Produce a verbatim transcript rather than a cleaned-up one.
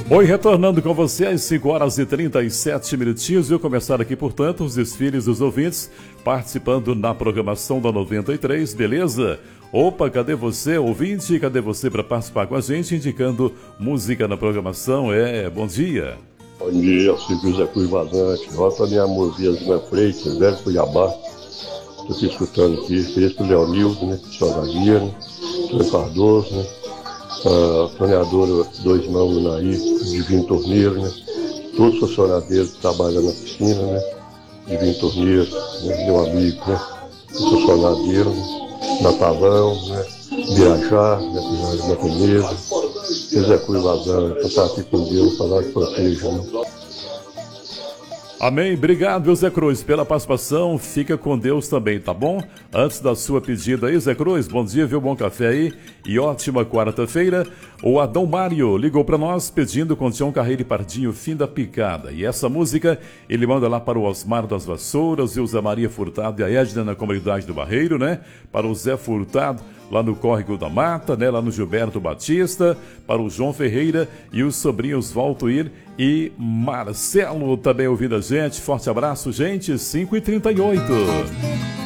Oi, retornando com você às cinco horas e trinta e sete minutinhos. Vou começar aqui, portanto, os desfiles dos ouvintes participando na programação da noventa e três, beleza? Opa, cadê você, ouvinte? Cadê você para participar com a gente, indicando música na programação? É, bom dia. Bom dia, Silvio José Cruz Vazante. Rota minha Morvia Freitas, velho Cuiabá. Estou aqui escutando aqui, Crespo Leonildo, né? Sonaria, né? Antônio Cardoso, né? A torneadora Dois Mãos Naí, Divino Torneiro, né? Todos os funcionários que trabalham na piscina, né? Divino Torneiro, né? Meu amigo, né? Funcionário, né? Natalão, né? Viajar, né? Maconesa, José Cruz Vazante, estar aqui com Deus, falar de proteja, né? Amém, obrigado, Zé Cruz, pela participação. Fica com Deus também, tá bom? Antes da sua pedida aí, Zé Cruz, bom dia, viu? Bom café aí e ótima quarta-feira. O Adão Mário ligou para nós pedindo com Tião Carreiro e Pardinho, Fim da Picada. E essa música ele manda lá para o Osmar das Vassouras e o Zé Maria Furtado e a Edna na comunidade do Barreiro, né? Para o Zé Furtado lá no Córrego da Mata, né? Lá no Gilberto Batista, para o João Ferreira e os sobrinhos Valtoir e Marcelo também ouvindo a gente. Forte abraço, gente. cinco e trinta e oito.